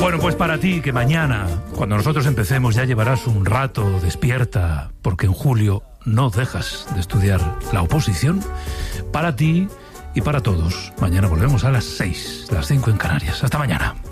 Bueno, pues para ti, que mañana, cuando nosotros empecemos, ya llevarás un rato despierta, porque en julio no dejas de estudiar la oposición. Para ti y para todos, mañana volvemos a las 6, las 5 en Canarias. Hasta mañana.